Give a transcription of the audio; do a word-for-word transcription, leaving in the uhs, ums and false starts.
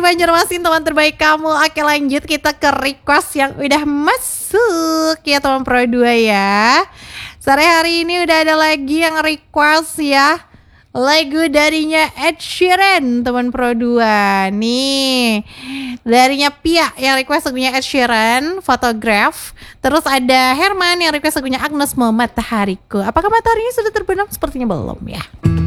Banjarmasin, teman terbaik kamu. Oke, lanjut kita ke request yang udah masuk ya teman Pro dua ya. Sore hari ini udah ada lagi yang request ya, lagu darinya Ed Sheeran teman Pro dua. Nih darinya Pia yang request lagunya Ed Sheeran, Photograph. Terus ada Herman yang request lagunya Agnes Mo, Matahariku. Apakah matahari ini sudah terbenam? Sepertinya belum ya.